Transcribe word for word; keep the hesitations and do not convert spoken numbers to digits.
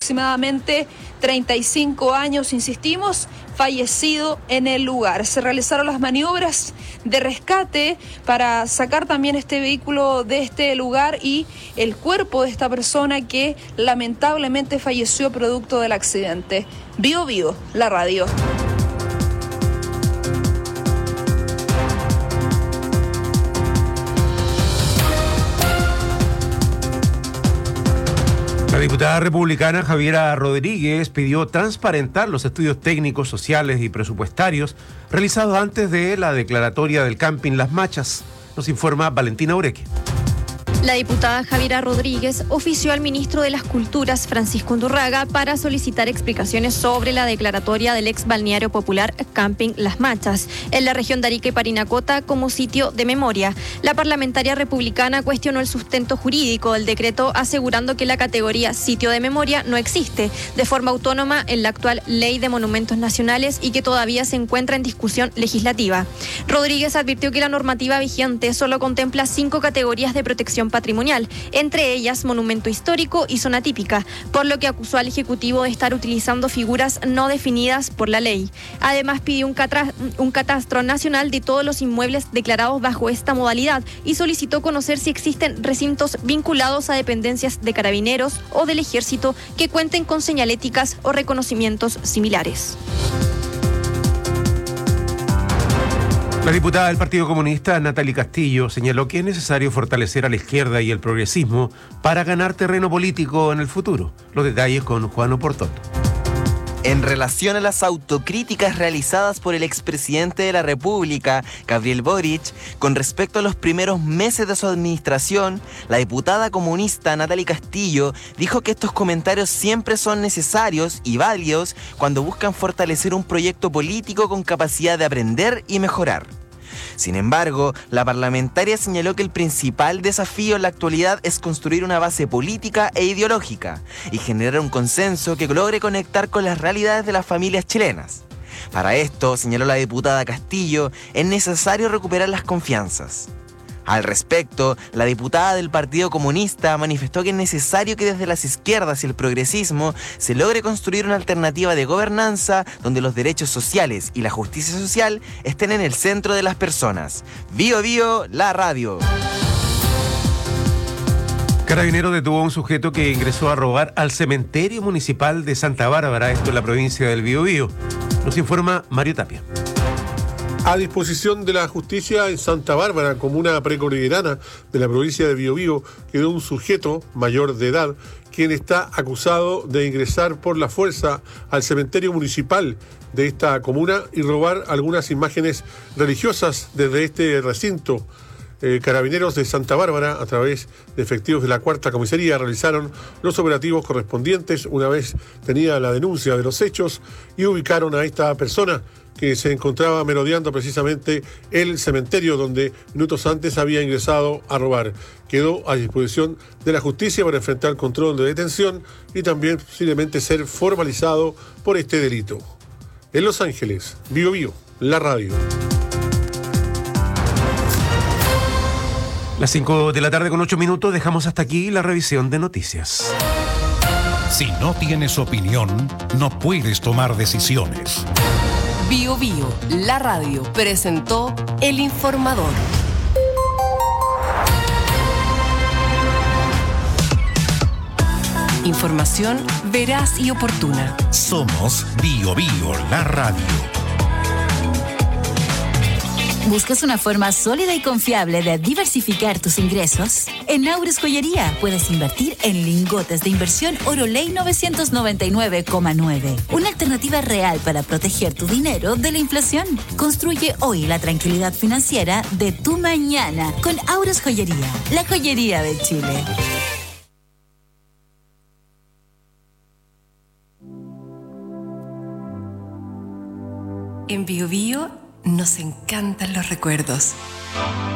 aproximadamente treinta y cinco años, insistimos, fallecido en el lugar. Se realizaron las maniobras de rescate para sacar también este vehículo de este lugar y el cuerpo de esta persona que lamentablemente falleció producto del accidente. Bio Bio, la radio. La diputada republicana Javiera Rodríguez pidió transparentar los estudios técnicos, sociales y presupuestarios realizados antes de la declaratoria del camping Las Machas. Nos informa Valentina Ureque. La diputada Javiera Rodríguez ofició al ministro de las Culturas, Francisco Undurraga, para solicitar explicaciones sobre la declaratoria del ex balneario popular Camping Las Machas, en la región de Arica y Parinacota, como sitio de memoria. La parlamentaria republicana cuestionó el sustento jurídico del decreto, asegurando que la categoría sitio de memoria no existe de forma autónoma en la actual Ley de Monumentos Nacionales y que todavía se encuentra en discusión legislativa. Rodríguez advirtió que la normativa vigente solo contempla cinco categorías de protección patrimonial, entre ellas monumento histórico y zona típica, por lo que acusó al Ejecutivo de estar utilizando figuras no definidas por la ley. Además, pidió un, catra- un catastro nacional de todos los inmuebles declarados bajo esta modalidad y solicitó conocer si existen recintos vinculados a dependencias de Carabineros o del Ejército que cuenten con señaléticas o reconocimientos similares. La diputada del Partido Comunista, Natalie Castillo, señaló que es necesario fortalecer a la izquierda y el progresismo para ganar terreno político en el futuro. Los detalles con Juan Oportot. En relación a las autocríticas realizadas por el expresidente de la República, Gabriel Boric, con respecto a los primeros meses de su administración, la diputada comunista Natalie Castillo dijo que estos comentarios siempre son necesarios y válidos cuando buscan fortalecer un proyecto político con capacidad de aprender y mejorar. Sin embargo, la parlamentaria señaló que el principal desafío en la actualidad es construir una base política e ideológica y generar un consenso que logre conectar con las realidades de las familias chilenas. Para esto, señaló la diputada Castillo, es necesario recuperar las confianzas. Al respecto, la diputada del Partido Comunista manifestó que es necesario que desde las izquierdas y el progresismo se logre construir una alternativa de gobernanza donde los derechos sociales y la justicia social estén en el centro de las personas. Bio Bio, la radio. Carabineros detuvo a un sujeto que ingresó a robar al cementerio municipal de Santa Bárbara, esto en la provincia del Biobío. Nos informa Mario Tapia. A disposición de la justicia en Santa Bárbara, comuna precordillerana de la provincia de Biobío, quedó un sujeto mayor de edad quien está acusado de ingresar por la fuerza al cementerio municipal de esta comuna y robar algunas imágenes religiosas desde este recinto. Eh, Carabineros de Santa Bárbara, a través de efectivos de la cuarta comisaría, realizaron los operativos correspondientes una vez tenida la denuncia de los hechos y ubicaron a esta persona que se encontraba merodeando precisamente el cementerio donde minutos antes había ingresado a robar. Quedó a disposición de la justicia para enfrentar control de detención y también posiblemente ser formalizado por este delito. En Los Ángeles, Bio Bio, la radio. Las cinco de la tarde con ocho minutos, dejamos hasta aquí la revisión de noticias. Si no tienes opinión, no puedes tomar decisiones. Bio Bio, la radio, presentó El Informador. Información veraz y oportuna. Somos Bio Bio, la radio. ¿Buscas una forma sólida y confiable de diversificar tus ingresos? En Aures Joyería puedes invertir en lingotes de inversión Oroley novecientos noventa y nueve coma nueve. Una alternativa real para proteger tu dinero de la inflación. Construye hoy la tranquilidad financiera de tu mañana con Aures Joyería, la joyería de Chile. En Bio Bio nos encantan los recuerdos.